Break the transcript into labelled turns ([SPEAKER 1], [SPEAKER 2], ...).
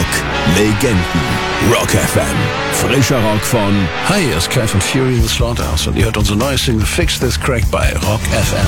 [SPEAKER 1] Legenden. Rock FM. Frischer Rock von...
[SPEAKER 2] Hi, hier ist Kai von Fury in the Slaughterhouse und ihr hört unsere neue Single Fix This Crack bei Rock FM.